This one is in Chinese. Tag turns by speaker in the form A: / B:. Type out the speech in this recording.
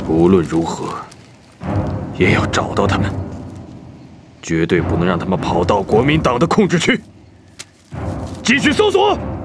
A: 无论如何，也要找到他们，绝对不能让他们跑到国民党的控制区。继续搜索。